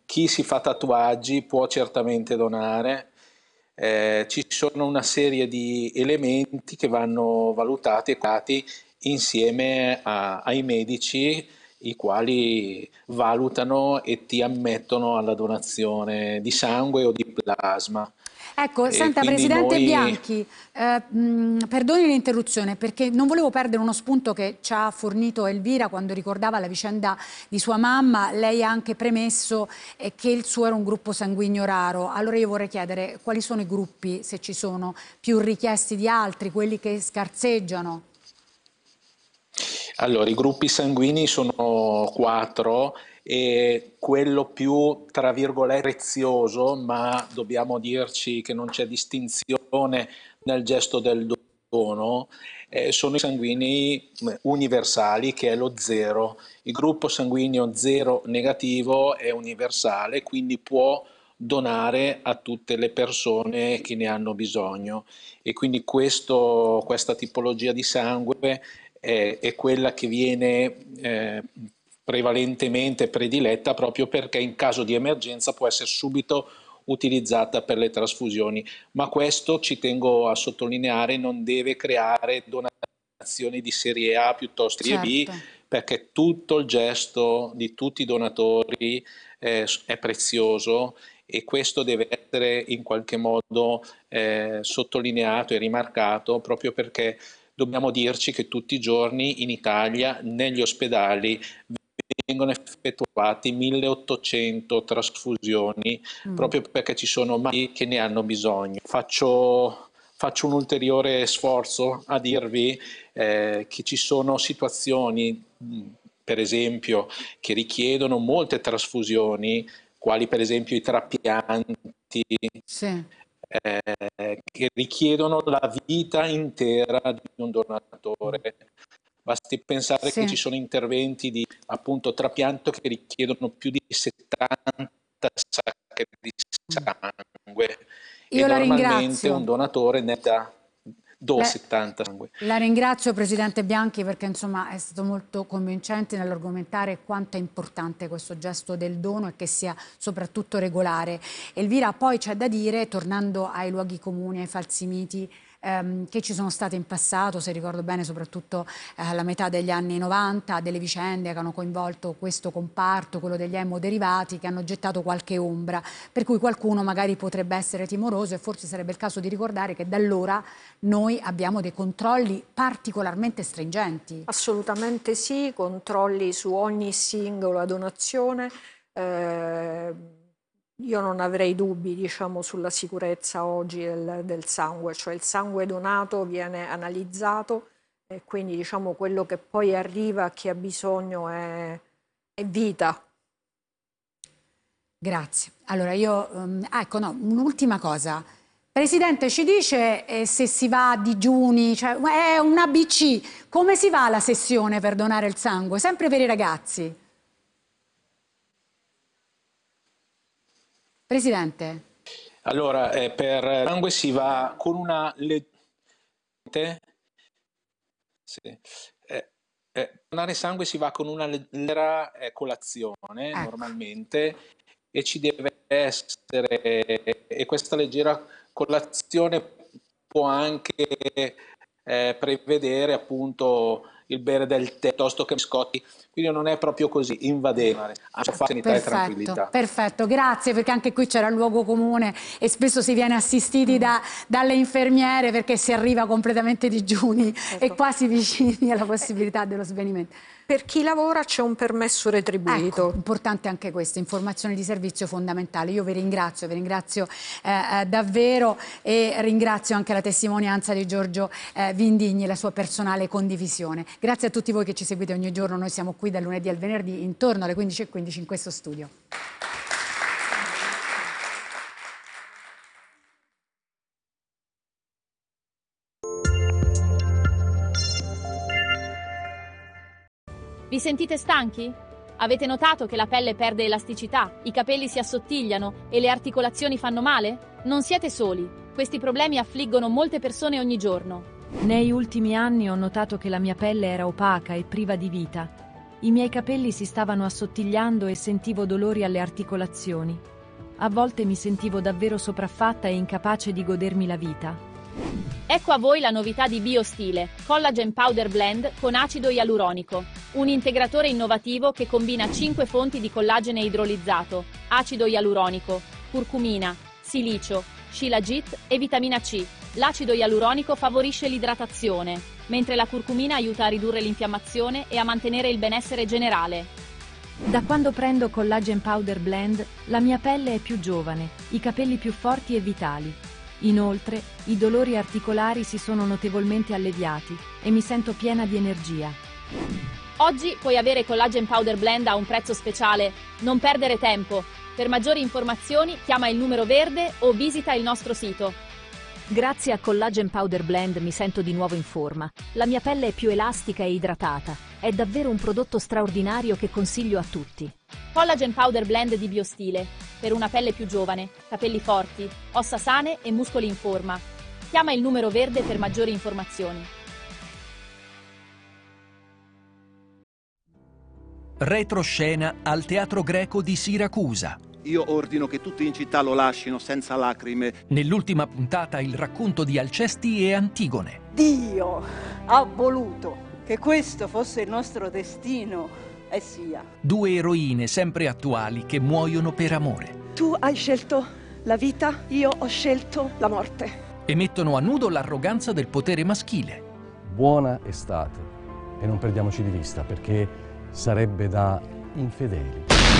chi si fa tatuaggi può certamente donare. Ci sono una serie di elementi che vanno valutati e curati insieme ai medici, i quali valutano e ti ammettono alla donazione di sangue o di plasma. Ecco, E senta quindi Presidente noi. Bianchi, perdoni l'interruzione perché non volevo perdere uno spunto che ci ha fornito Elvira quando ricordava la vicenda di sua mamma. Lei ha anche premesso che il suo era un gruppo sanguigno raro. Allora io vorrei chiedere quali sono i gruppi, se ci sono, più richiesti di altri, quelli che scarseggiano? Allora, i gruppi sanguigni sono quattro e quello più, tra virgolette, prezioso, ma dobbiamo dirci che non c'è distinzione nel gesto del dono, sono i sanguigni universali, che è lo zero. Il gruppo sanguigno zero negativo è universale, quindi può donare a tutte le persone che ne hanno bisogno e quindi questa tipologia di sangue è quella che viene prevalentemente prediletta proprio perché in caso di emergenza può essere subito utilizzata per le trasfusioni, ma questo ci tengo a sottolineare non deve creare donazioni di serie A piuttosto serie B, Certo. perché tutto il gesto di tutti i donatori è prezioso e questo deve essere in qualche modo sottolineato e rimarcato proprio perché dobbiamo dirci che tutti i giorni in Italia negli ospedali vengono effettuati 1800 trasfusioni proprio perché ci sono malati che ne hanno bisogno. Faccio un ulteriore sforzo a dirvi che ci sono situazioni, per esempio, che richiedono molte trasfusioni, quali per esempio i trapianti, Sì. che richiedono la vita intera di un donatore. Basti pensare che ci Sì. sono interventi di appunto trapianto che richiedono più di 70 sacche di sangue e Io la normalmente un ringrazio. donatore ne dà La, 70 sangue. la ringrazio Presidente Bianchi perché insomma è stato molto convincente nell'argomentare quanto è importante questo gesto del dono e che sia soprattutto regolare. Elvira, poi c'è da dire, tornando ai luoghi comuni, ai falsi miti, che ci sono state in passato, se ricordo bene soprattutto alla metà degli anni 90, delle vicende che hanno coinvolto questo comparto, quello degli emoderivati, che hanno gettato qualche ombra, per cui qualcuno magari potrebbe essere timoroso e forse sarebbe il caso di ricordare che da allora noi abbiamo dei controlli particolarmente stringenti. Assolutamente sì, controlli su ogni singola donazione. Io non avrei dubbi, diciamo, sulla sicurezza oggi del sangue, cioè il sangue donato viene analizzato e quindi diciamo quello che poi arriva a chi ha bisogno è vita. Grazie. Allora io, ecco no, un'ultima cosa. Presidente, ci dice se si va a digiuni, cioè è un ABC, come si va alla sessione per donare il sangue? Sempre per i ragazzi. Presidente. Allora, per sangue si va con una sì. Donare sangue si va con una leggera colazione Ecco. normalmente e ci deve essere, e questa leggera colazione può anche prevedere appunto il bere del tè piuttosto che biscotti, quindi non è proprio così invadente, a fare sanità e Perfetto, tranquillità. perfetto, grazie perché anche qui c'era il luogo comune e spesso si viene assistiti dalle infermiere perché si arriva completamente digiuni e quasi vicini alla possibilità dello svenimento. Per chi lavora c'è un permesso retribuito. Ecco, importante anche questo, informazioni di servizio fondamentali. Io vi ringrazio davvero e ringrazio anche la testimonianza di Giorgio Vindigni e la sua personale condivisione. Grazie a tutti voi che ci seguite ogni giorno, noi siamo qui dal lunedì al venerdì intorno alle 15:15 in questo studio. Vi sentite stanchi? Avete notato che la pelle perde elasticità, i capelli si assottigliano e le articolazioni fanno male? Non siete soli, questi problemi affliggono molte persone ogni giorno. Negli ultimi anni ho notato che la mia pelle era opaca e priva di vita. I miei capelli si stavano assottigliando e sentivo dolori alle articolazioni. A volte mi sentivo davvero sopraffatta e incapace di godermi la vita. Ecco a voi la novità di BioStile, Collagen Powder Blend con acido ialuronico, un integratore innovativo che combina 5 fonti di collagene idrolizzato, acido ialuronico, curcumina, silicio, shilajit e vitamina C. L'acido ialuronico favorisce l'idratazione, mentre la curcumina aiuta a ridurre l'infiammazione e a mantenere il benessere generale. Da quando prendo Collagen Powder Blend, la mia pelle è più giovane, i capelli più forti e vitali. Inoltre, i dolori articolari si sono notevolmente alleviati e mi sento piena di energia. Oggi puoi avere Collagen Powder Blend a un prezzo speciale. Non perdere tempo. Per maggiori informazioni chiama il numero verde o visita il nostro sito. Grazie a Collagen Powder Blend mi sento di nuovo in forma. La mia pelle è più elastica e idratata. È davvero un prodotto straordinario che consiglio a tutti. Collagen Powder Blend di BioStile. Per una pelle più giovane, capelli forti, ossa sane e muscoli in forma. Chiama il numero verde per maggiori informazioni. Retroscena al Teatro Greco di Siracusa. Io ordino che tutti in città lo lascino senza lacrime. Nell'ultima puntata il racconto di Alcesti e Antigone. Dio ha voluto che questo fosse il nostro destino e sia. Due eroine sempre attuali che muoiono per amore. Tu hai scelto la vita, io ho scelto la morte. E mettono a nudo l'arroganza del potere maschile. Buona estate e non perdiamoci di vista perché sarebbe da infedeli.